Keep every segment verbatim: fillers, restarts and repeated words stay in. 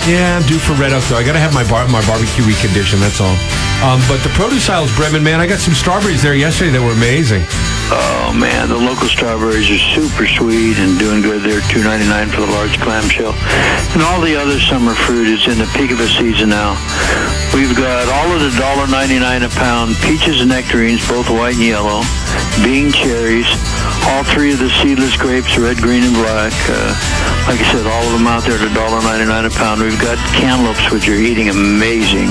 Yeah, I'm due for red oak, though. I got to have my bar- my barbecue recondition, that's all. Um, but the produce aisles, Bremen, man, I got some strawberries there yesterday that were amazing. Oh, man, the local strawberries are super sweet and doing good. They're two ninety-nine for the large clamshell. And all the other summer fruit is in the peak of the season now. We've got all of the one ninety-nine a pound peaches and nectarines, both white and yellow, Bing cherries, all three of the seedless grapes, red, green, and black. Uh, like I said, all of them out there at one ninety-nine a pound. We've got cantaloupes, which are eating amazing.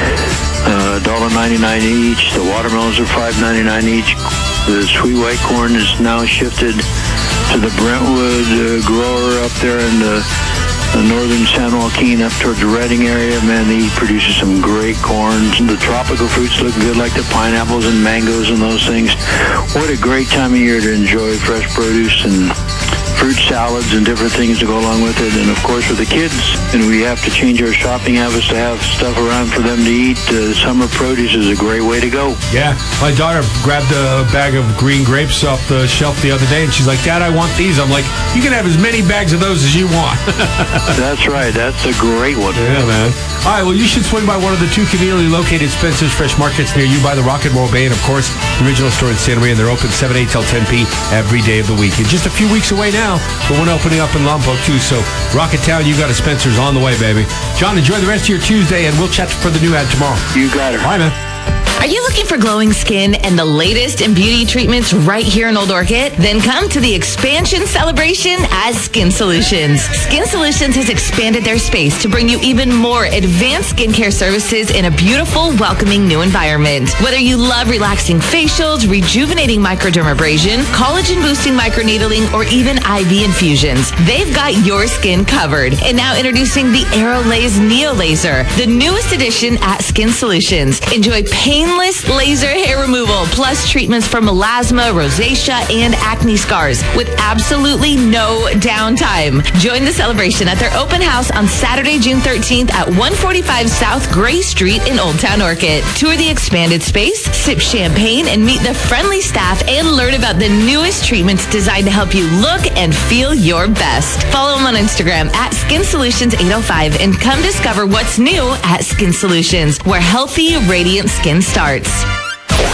Uh, one ninety-nine each. The watermelons are five ninety-nine each. The sweet white corn is now shifted to the Brentwood uh, grower up there in the, the northern San Joaquin up towards the Redding area. Man, he produces some great corns. The tropical fruits look good, like the pineapples and mangoes and those things. What a great time of year to enjoy fresh produce and fruit salads and different things to go along with it. And of course with the kids, and we have to change our shopping habits to have stuff around for them to eat. Uh, summer produce is a great way to go. Yeah, my daughter grabbed a bag of green grapes off the shelf the other day, and she's like, Dad, I want these. I'm like, you can have as many bags of those as you want. That's right. That's a great one. Yeah, man. All right, well, you should swing by one of the two conveniently located Spencer's Fresh Markets near you by the Rock and Roll Bay, and of course, the original store in Santa Maria, and they're open seven a.m. till ten p.m. every day of the week. And just a few weeks away now, but one opening up in Lompoc, too. So, Rocket Town, you got a Spencer's on the way, baby. John, enjoy the rest of your Tuesday, and we'll chat for the new ad tomorrow. You got it. Bye, man. Are you looking for glowing skin and the latest in beauty treatments right here in Old Orchid? Then come to the expansion celebration at Skin Solutions. Skin Solutions has expanded their space to bring you even more advanced skincare services in a beautiful, welcoming new environment. Whether you love relaxing facials, rejuvenating microdermabrasion, collagen-boosting microneedling, or even I V infusions, they've got your skin covered. And now introducing the AeroLaze Neo Laser, the newest addition at Skin Solutions. Enjoy painless laser hair removal, plus treatments for melasma, rosacea, and acne scars with absolutely no downtime. Join the celebration at their open house on Saturday, June thirteenth at one forty-five South Gray Street in Old Town Orchid. Tour the expanded space, sip champagne, and meet the friendly staff and learn about the newest treatments designed to help you look and feel your best. Follow them on Instagram at Skin Solutions eight oh five and come discover what's new at Skin Solutions, where healthy, radiant skin starts.